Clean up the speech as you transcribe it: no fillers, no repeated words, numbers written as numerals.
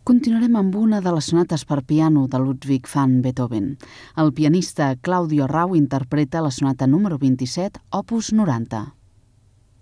Continuarem amb una de les sonates per piano de Ludwig van Beethoven. El pianista Claudio Rau interpreta la sonata número 27, opus 90.